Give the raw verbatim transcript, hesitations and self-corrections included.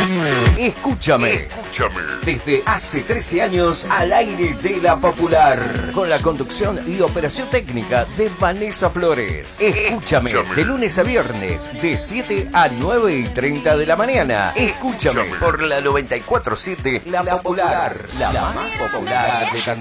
Escúchame. Escúchame. Desde hace trece años al aire de La Popular. Con la conducción y operación técnica de Vanessa Flores. Escúchame. Escúchame. De lunes a viernes, de siete a nueve y treinta de la mañana. Escúchame. Escúchame. Por la noventa y cuatro punto siete. La Popular. La más popular de Catamarca.